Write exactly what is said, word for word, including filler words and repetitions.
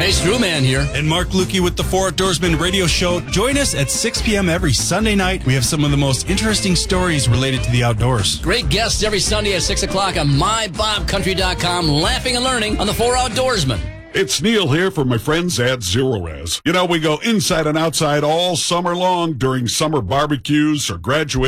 Hey, Strewman here. And Mark Lukey with the Four Outdoorsmen radio show. Join us at six p.m. every Sunday night. We have some of the most interesting stories related to the outdoors. Great guests every Sunday at six o'clock on my bob country dot com, laughing and learning on the Four Outdoorsmen. It's Neil here for my friends at Zero Res. You know, we go inside and outside all summer long during summer barbecues or graduations.